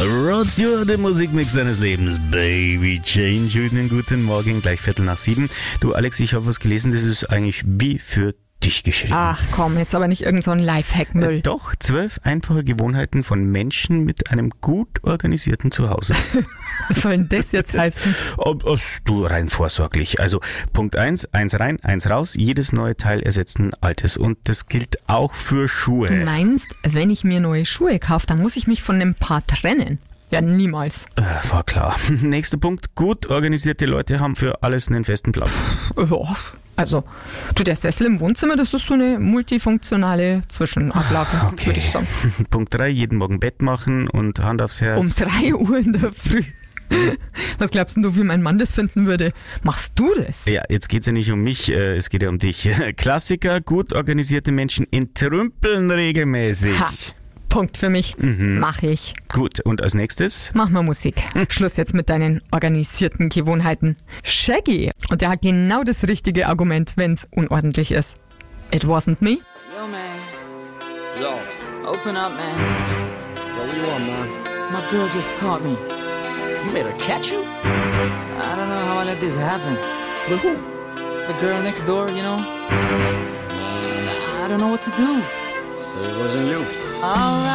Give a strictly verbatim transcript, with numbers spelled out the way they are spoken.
Rod Stewart, der Musikmix deines Lebens. Baby Change. Guten, guten Morgen, gleich Viertel nach sieben. Du Alex, ich habe was gelesen, das ist eigentlich wie für dich geschrieben. Ach komm, jetzt aber nicht irgend so ein Lifehack-Müll. Äh, doch, zwölf einfache Gewohnheiten von Menschen mit einem gut organisierten Zuhause. Was soll denn das jetzt heißen? Ob, ob, du rein vorsorglich. Also Punkt eins, eins rein, eins raus. Jedes neue Teil ersetzt ein altes. Und das gilt auch für Schuhe. Du meinst, wenn ich mir neue Schuhe kaufe, dann muss ich mich von einem Paar trennen? Ja, niemals. Äh, war klar. Nächster Punkt. Gut organisierte Leute haben für alles einen festen Platz. Ja, also, du, der Sessel im Wohnzimmer, das ist so eine multifunktionale Zwischenablage, Okay. würde ich sagen. Punkt drei. Jeden Morgen Bett machen und Hand aufs Herz. Um drei Uhr in der Früh. Was glaubst denn du, wie mein Mann das finden würde? Machst du das? Ja, jetzt geht's ja nicht um mich, äh, es geht ja um dich. Klassiker, gut organisierte Menschen entrümpeln regelmäßig. Ha, Punkt für mich. Mhm. Mach ich. Gut, und als nächstes? Mach mal Musik. Schluss jetzt mit deinen organisierten Gewohnheiten. Shaggy. Und der hat genau das richtige Argument, wenn's unordentlich ist. It wasn't me. Yo, man. Yo. Open up, man. Yo, what you want, man? My girl just caught me. You made her catch you? I don't know how I let this happen. With who? The girl next door, you know? I don't know what to do. So it wasn't you. Alright.